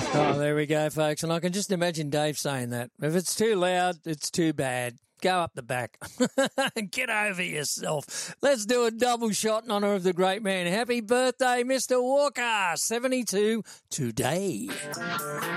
Oh, there we go, folks. And I can just imagine Dave saying that. If it's too loud, it's too bad. Go up the back. Get over yourself. Let's do a double shot in honour of the great man. Happy birthday, Mr. Walker. 72 today.